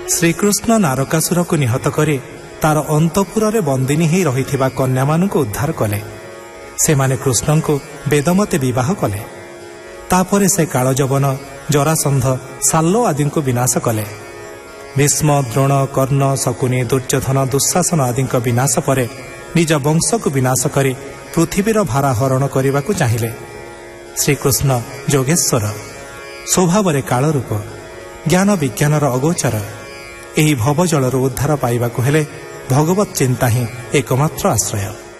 ଶ୍ରୀକୃଷ୍ଣ ନାରକାସୁରକୁ ନିହତ କରି ତାର ଅନ୍ତପୁରରେ ବନ୍ଦିନୀ ହୋଇ ରହିଥିବା କନ୍ୟାମାନଙ୍କୁ ଉଦ୍ଧାର କଲେ। ସେମାନେ କୃଷ୍ଣଙ୍କୁ ବେଦମତେ ବିବାହ କଲେ। ତାପରେ ସେ କାଳଯବନ, ଜରାସନ୍ଧ, ସାଲ୍ଲ ଆଦିଙ୍କୁ ବିନାଶ କଲେ। ଭୀଷ୍ମ, ଦ୍ରୋଣ, କର୍ଣ୍ଣ, ଶକୁନି, ଦୁର୍ଯ୍ୟୋଧନ, ଦୁଃଶାସନ ଆଦିଙ୍କ ବିନାଶ ପରେ ନିଜ ବଂଶକୁ ବିନାଶ କରି ପୃଥିବୀର ଭାରା ହରଣ କରିବାକୁ ଚାହିଁଲେ। ଶ୍ରୀକୃଷ୍ଣ ଯୋଗେଶ୍ୱର, ସ୍ୱଭାବରେ କାଳରୂପ, ଜ୍ଞାନ ବିଜ୍ଞାନର ଅଗୋଚର। ଏହି ଭବଜଳରୁ ଉଦ୍ଧାର ପାଇବାକୁ ହେଲେ ଭଗବତ ଚିନ୍ତା ହିଁ ଏକମାତ୍ର ଆଶ୍ରୟ।